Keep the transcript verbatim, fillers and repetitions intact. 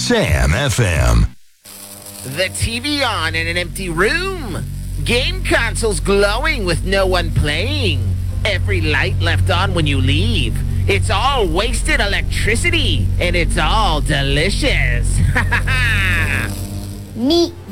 Sam F M. The T V on in an empty room. Game consoles glowing with no one playing. Every light left on when you leave. It's all wasted electricity, and it's all delicious. Meat